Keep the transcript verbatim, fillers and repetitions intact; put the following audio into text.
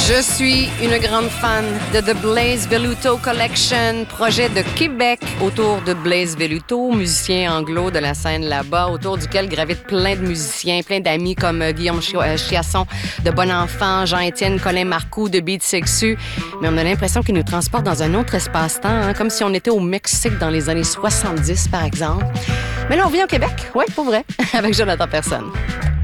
Je suis une grande fan de The Blaze Veluto Collection, projet de Québec autour de Blaze Veluto, musicien anglo de la scène là-bas, autour duquel gravitent plein de musiciens, plein d'amis comme euh, Guillaume Chi- euh, Chiasson de Bon Enfant, Jean-Étienne Colin Marcoux de Beat Sexu. Mais on a l'impression qu'il nous transporte dans un autre espace-temps, hein, comme si on était au Mexique dans les années soixante-dix, par exemple. Mais là, on vient au Québec, oui, pour vrai, avec Jonathan Personne.